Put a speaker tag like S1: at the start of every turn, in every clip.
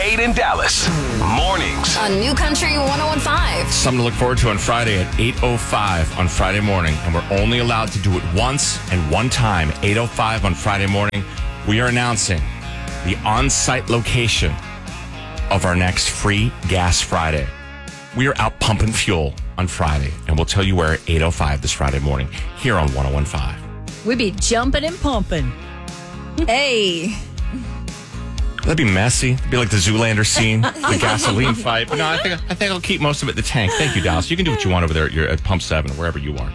S1: Wade in Dallas. Mornings.
S2: On New Country 101.5.
S3: Something to look forward to on Friday at 8:05 on Friday morning. And we're only allowed to do it once and one time, 8:05 on Friday morning. We are announcing the on-site location of our next free Gas Friday. We are out pumping fuel on Friday, and we'll tell you where at 8:05 this Friday morning here on 101.5.
S4: We be jumping and pumping.
S2: Hey.
S3: That'd be messy. It'd be like the Zoolander scene, the gasoline fight. But no, I think I'll keep most of it in the tank. Thank you, Dallas. You can do what you want over there at Pump 7 or wherever you are.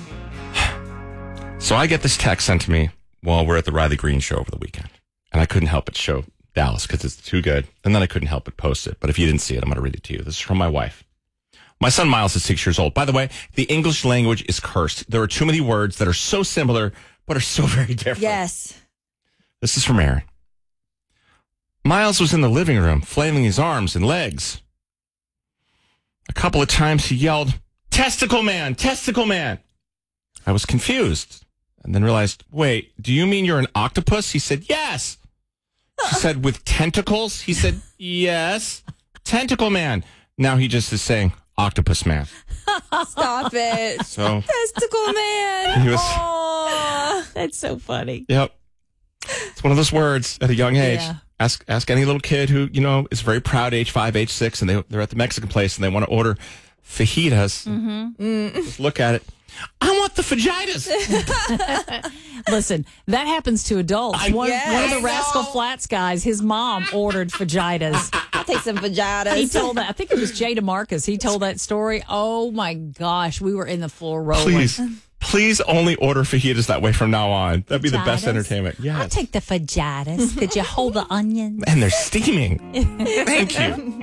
S3: So I get this text sent to me while we're at the Riley Green show over the weekend. And I couldn't help but show Dallas because it's too good. And then I couldn't help but post it. But if you didn't see it, I'm going to read it to you. This is from my wife. My son Miles is 6 years old. By the way, the English language is cursed. There are too many words that are so similar, but are so very different.
S4: Yes.
S3: This is from Aaron. Miles was in the living room, flailing his arms and legs. A couple of times he yelled, "Testicle man, testicle man." I was confused and then realized, wait, do you mean you're an octopus? He said, yes. She said, with tentacles? He said, yes. Tentacle man. Now he just is saying, octopus man.
S2: Stop it.
S3: So
S2: Testicle man.
S3: he was,
S4: Oh, that's so funny.
S3: yep. It's one of those words at a young age.
S4: Yeah.
S3: Ask any little kid who, is very proud, age 5, age 6, and they're at the Mexican place and they want to order fajitas. Mm-hmm. Just look at it. I want the fajitas.
S4: Listen, that happens to adults. One of the Rascal Flats guys, his mom ordered fajitas.
S2: I'll take some vaginas.
S4: He told that. I think it was Jay DeMarcus. He told that story. Oh my gosh, we were in the floor rolling.
S3: Please only order fajitas that way from now on. That'd be the best
S4: Fajitas?
S3: entertainment. Yes.
S4: I'll take the fajitas. Could you hold the onions?
S3: And they're steaming. Thank you.